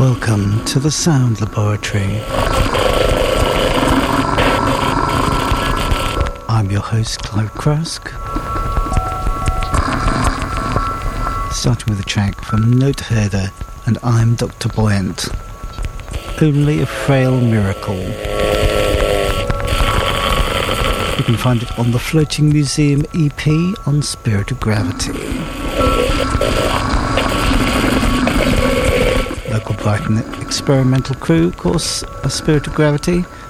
Welcome to the Sound Laboratory. I'm your host, Clive Crusk. Starting with a track from Note Herder and I'm Dr. Buoyant. Only a Frail Miracle. You can find it on the Floating Museum EP on Spirit of Gravity. Local Brighton experimental crew, of course, Spirit of Gravity,